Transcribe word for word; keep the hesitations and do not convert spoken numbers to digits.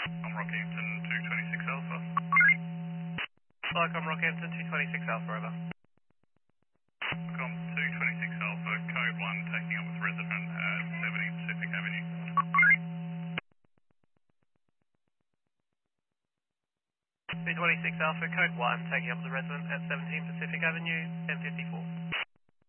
I'm Rockhampton two twenty-six Alpha. Cycom Rockhampton two twenty-six Alpha, over. Com two twenty-six Alpha, code one, taking up with resident at seventy Pacific Avenue. two twenty-six Alpha, code one, taking up the resident at seventeen Pacific Avenue, ten fifty-four.